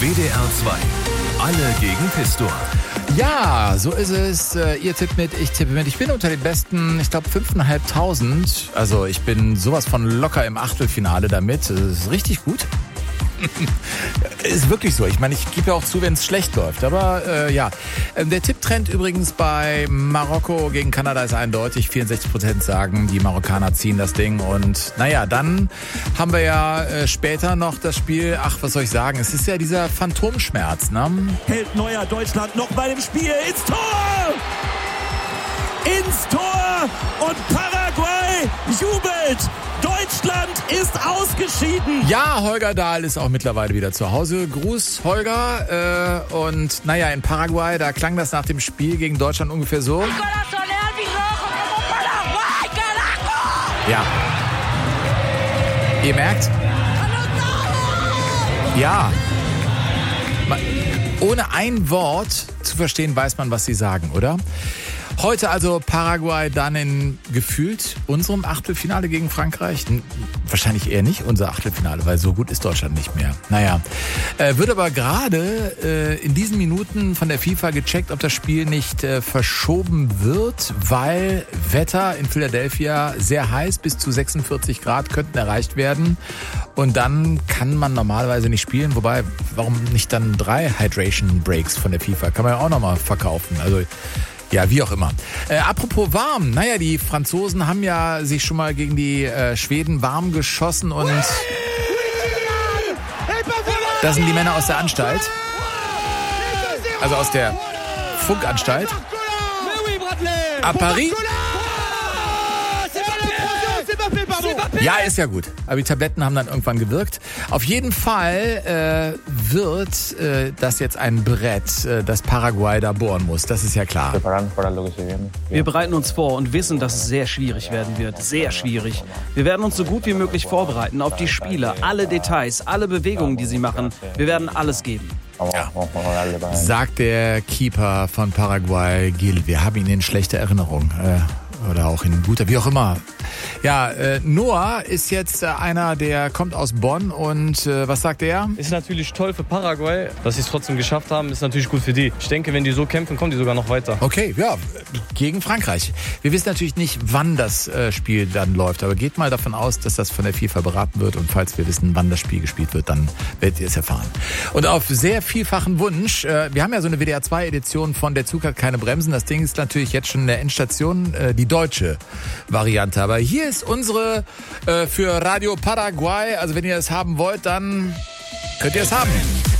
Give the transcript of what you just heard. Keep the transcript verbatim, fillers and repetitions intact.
W D R zwei. Alle gegen Pistor. Ja, so ist es. Ihr tippt mit, ich tippe mit. Ich bin unter den besten, ich glaube, fünftausendfünfhundert. Also ich bin sowas von locker im Achtelfinale damit. Das ist richtig gut. Ist wirklich so. Ich meine, ich gebe ja auch zu, wenn es schlecht läuft. Aber äh, ja, der Tipptrend übrigens bei Marokko gegen Kanada ist eindeutig. vierundsechzig Prozent sagen, die Marokkaner ziehen das Ding. Und naja, dann haben wir ja äh, später noch das Spiel. Ach, was soll ich sagen? Es ist ja dieser Phantomschmerz, ne? Hält Neuer Deutschland noch bei dem Spiel ins Tor! Ins Tor! Und Paraguay jubelt! Deutschland ist ausgeschieden. Ja, Holger Dahl ist auch mittlerweile wieder zu Hause. Gruß, Holger. Äh, und naja, in Paraguay, da klang das nach dem Spiel gegen Deutschland ungefähr so. Ja. Ihr merkt? Ja. Ohne ein Wort zu verstehen, weiß man, was sie sagen, oder? Heute also Paraguay dann in gefühlt unserem Achtelfinale gegen Frankreich. Wahrscheinlich eher nicht unser Achtelfinale, weil so gut ist Deutschland nicht mehr. Naja, äh, wird aber gerade äh, in diesen Minuten von der FIFA gecheckt, ob das Spiel nicht äh, verschoben wird, weil Wetter in Philadelphia sehr heiß, bis zu sechsundvierzig Grad könnten erreicht werden. Und dann kann man normalerweise nicht spielen. Wobei, warum nicht dann drei Hydration Breaks von der FIFA? Kann man ja auch nochmal verkaufen. Also ja, wie auch immer. Äh, apropos warm, naja, die Franzosen haben ja sich schon mal gegen die äh, Schweden warm geschossen und das sind die Männer aus der Anstalt, also aus der Funkanstalt. À Paris. Ja, ist ja gut. Aber die Tabletten haben dann irgendwann gewirkt. Auf jeden Fall äh, wird äh, das jetzt ein Brett, äh, das Paraguay da bohren muss. Das ist ja klar. Wir bereiten uns vor und wissen, dass es sehr schwierig werden wird. Sehr schwierig. Wir werden uns so gut wie möglich vorbereiten auf die Spieler. Alle Details, alle Bewegungen, die sie machen. Wir werden alles geben. Ja. Sagt der Keeper von Paraguay, Gil. Wir haben ihn in schlechter Erinnerung. Äh, Oder auch in guter, wie auch immer. Ja, äh, Noah ist jetzt äh, einer, der kommt aus Bonn und äh, was sagt er? Ist natürlich toll für Paraguay, dass sie es trotzdem geschafft haben, ist natürlich gut für die. Ich denke, wenn die so kämpfen, kommen die sogar noch weiter. Okay, ja, gegen Frankreich. Wir wissen natürlich nicht, wann das äh, Spiel dann läuft, aber geht mal davon aus, dass das von der FIFA beraten wird und falls wir wissen, wann das Spiel gespielt wird, dann werdet ihr es erfahren. Und auf sehr vielfachen Wunsch, äh, wir haben ja so eine W D R zwei Edition von Der Zug hat keine Bremsen, das Ding ist natürlich jetzt schon in der Endstation, äh, die deutsche Variante. Aber hier ist unsere äh, für Radio Paraguay. Also wenn ihr es haben wollt, dann könnt ihr es haben.